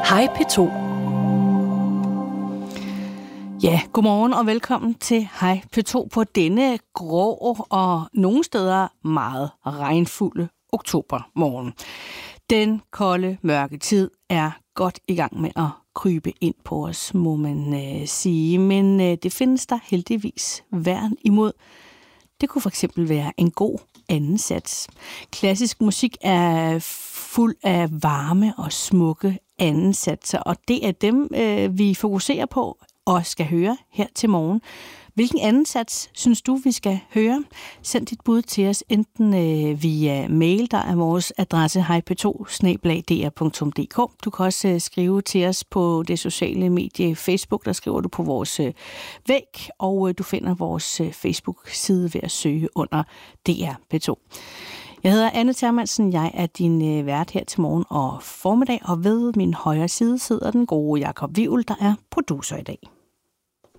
Hej P2. Ja, godmorgen og velkommen til Hej P2 på denne grå og nogle steder meget regnfulde oktobermorgen. Den kolde, mørke tid er godt i gang med at krybe ind på os, må man sige. Men det findes der heldigvis værn imod. Det kunne for eksempel være en god anden sats. Klassisk musik er fuld af varme og smukke anden satser, og det er dem, vi fokuserer på og skal høre her til morgen. Hvilken anden sats synes du, vi skal høre? Send dit bud til os enten via mail, der er vores adresse hejp2@dr.dk. Du kan også skrive til os på det sociale medie Facebook, der skriver du på vores væg, og du finder vores Facebook-side ved at søge under DR P2. Jeg hedder Anne Thermansen, jeg er din vært her til morgen og formiddag, og ved min højre side sidder den gode Jakob Wivel, der er producer i dag.